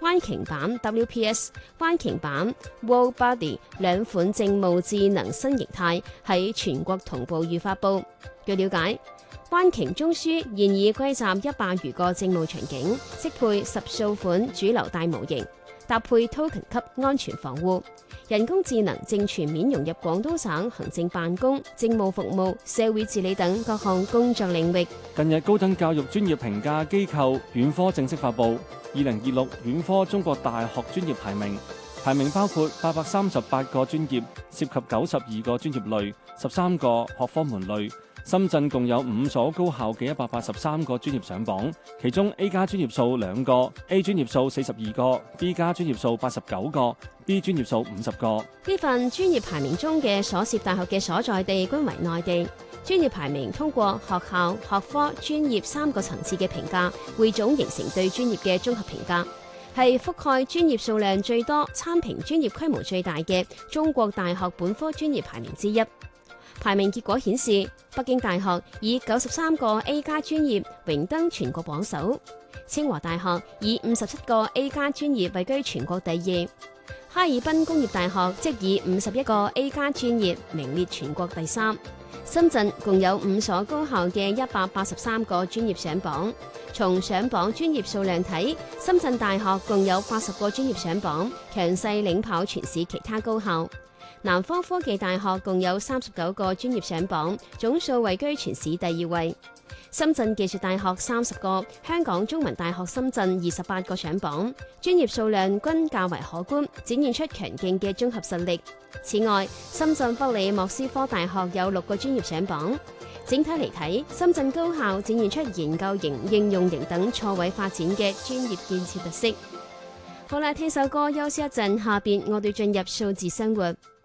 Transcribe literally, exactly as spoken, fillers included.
灣擎版 W P S、灣擎版 World Body 兩款政務智能新形態喺全國同步預發布。據了解，灣擎中樞現已歸集一百餘個政務場景，適配十數款主流大模型，搭配 token 級安全防護。人工智能正全面融入廣東省行政辦公、政務服務、社會治理等各項工作領域。 近日，高等教育專業評價機構院科正式發布二零二六院科中國大學專業排名，排名包括八百三十八個專業，涉及九十二個專業類、十三個學科門類。深圳共有五所高校嘅一百八十三個專業上榜，其中 A 加專業數兩個 ，A 專業數四十二個 ，B 加專業數八十九個 ，B 專業數五十個。 呢份專業排名中嘅所涉大學嘅所在地均為內地。專業排名通過學校、學科、專業三個層次嘅評價，匯總形成對專業嘅綜合評價，係覆蓋專業數量最多、參評專業規模最大嘅中國大學本科專業排名之一。排名結果顯示，北京大學以九十三個 A 加專業榮登全國榜首，清華大學以五十七個 A 加專業位居全國第二，哈爾濱工業大學即以五十一個 A 加專業名列全國第三。深圳共有五所高校嘅一百八十三個專業上榜，從上榜專業數量睇，深圳大學共有八十個專業上榜，強勢領跑全市其他高校。南方科技大學共有三十九個專業上榜，總數位居全市第二位。深圳技術大學三十個，香港中文大學深圳二十八個上榜，專業數量均較為可觀，展現出強勁嘅綜合實力。此外，深圳北理莫斯科大學有六個專業上榜。整體嚟睇，深圳高校展現出研究型、應用型等錯位發展嘅專業建設特色。好啦，聽首歌休息一陣，下邊我哋進入數字生活。